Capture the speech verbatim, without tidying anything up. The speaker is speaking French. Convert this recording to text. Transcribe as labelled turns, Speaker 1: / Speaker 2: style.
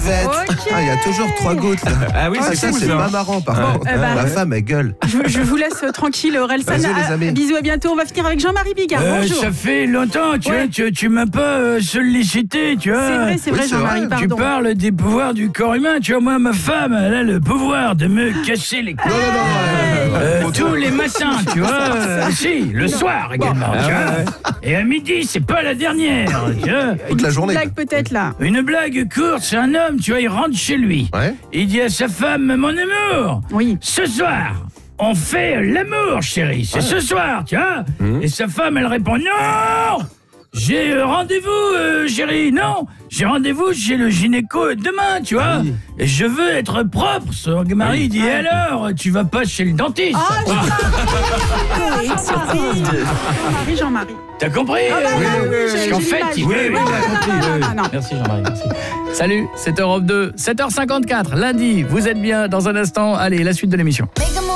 Speaker 1: Okay. Ah, il y a toujours trois gouttes. Là.
Speaker 2: Ah oui,
Speaker 1: c'est ça, c'est pas marrant par
Speaker 2: ouais.
Speaker 1: contre.
Speaker 3: Euh, bah,
Speaker 1: La femme, elle gueule.
Speaker 3: Je, je vous laisse euh, tranquille, Orelsan.
Speaker 1: Vas-y, les amis.
Speaker 3: Ah, bisous, à bientôt. On va finir avec Jean-Marie Bigard.
Speaker 4: Euh,
Speaker 3: Bonjour.
Speaker 4: ça fait longtemps, tu
Speaker 3: Ouais.
Speaker 4: vois, tu, tu m'as pas euh, sollicité, tu vois.
Speaker 3: C'est vrai, c'est
Speaker 1: Oui,
Speaker 3: vrai,
Speaker 1: c'est
Speaker 3: Jean-Marie,
Speaker 1: vrai.
Speaker 3: pardon.
Speaker 4: Tu parles des pouvoirs du corps humain, tu vois, moi, ma femme, elle a le pouvoir de me casser les couilles.
Speaker 1: Non, non, non.
Speaker 4: Euh,
Speaker 1: Bon,
Speaker 4: tous les matins, tu vois. euh, si, le soir également,
Speaker 2: Ah
Speaker 4: tu vois.
Speaker 2: ouais.
Speaker 4: Et à midi, c'est pas la dernière, tu vois.
Speaker 1: Toute la journée.
Speaker 3: Blague peut-être là.
Speaker 4: Une blague courte, c'est un homme, tu vois, il rentre chez lui.
Speaker 1: Ouais.
Speaker 4: Il dit à sa femme, mon amour,
Speaker 3: Oui.
Speaker 4: ce soir, on fait l'amour, chérie. C'est ce soir, tu vois.
Speaker 1: Mmh.
Speaker 4: Et sa femme, elle répond, non, j'ai euh, rendez-vous, euh, chérie. Non, j'ai rendez-vous chez le gynéco demain, tu vois.
Speaker 1: Oui.
Speaker 4: Et je veux être propre. Son mari dit, et alors, tu vas pas chez le dentiste?
Speaker 3: Ah, Jean-Marie, Jean-Marie, Jean-Marie.
Speaker 4: T'as compris?
Speaker 3: Ah bah
Speaker 4: euh,
Speaker 3: oui, oui, oui,
Speaker 4: Parce
Speaker 3: j'ai-
Speaker 4: qu'en
Speaker 3: j'ai
Speaker 4: fait,
Speaker 3: l'image.
Speaker 4: il
Speaker 2: Oui,
Speaker 4: veut...
Speaker 2: oui, j'ai compris.
Speaker 3: non,
Speaker 2: oui,
Speaker 3: non,
Speaker 2: oui.
Speaker 3: non.
Speaker 2: Merci Jean-Marie, merci. Salut, c'est Europe deux, sept heures cinquante-quatre, lundi. Vous êtes bien dans un instant. Allez, la suite de l'émission.
Speaker 5: Make 'em